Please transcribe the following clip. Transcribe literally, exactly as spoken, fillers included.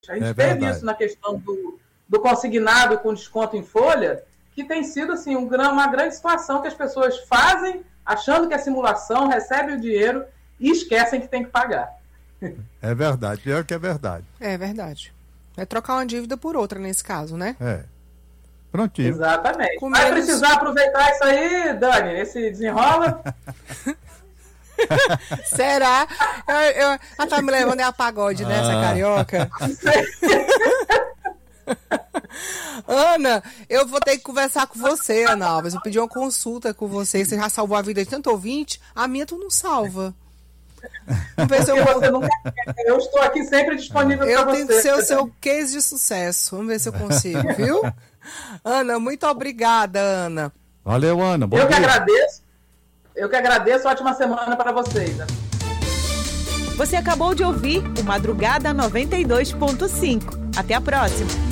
A gente É teve verdade. isso na questão do, do consignado com desconto em folha, que tem sido assim, um, uma grande situação que as pessoas fazem achando que é simulação, recebem o dinheiro e esquecem que tem que pagar. É verdade, pior que é verdade. É verdade. É trocar uma dívida por outra nesse caso, né? É. Prontinho. Exatamente. Com Vai menos- precisar aproveitar isso aí, Dani, esse desenrola. Será? Eu, eu, ela tá me levando é a pagode, né, essa Ah. carioca? Ana, eu vou ter que conversar com você, Ana Alves. Eu pedi uma consulta com você. Você já salvou a vida de tanto ouvinte. A minha tu não salva. Vamos ver se eu, Porque você nunca quer. Eu estou aqui sempre disponível eu para tenho você. que ser o seu case de sucesso. Vamos ver se eu consigo, viu? Ana, muito obrigada, Ana. Valeu, Ana. Bom Eu que dia. agradeço. Eu que agradeço. Ótima semana para vocês. Né? Você acabou de ouvir o Madrugada noventa e dois ponto cinco. Até a próxima.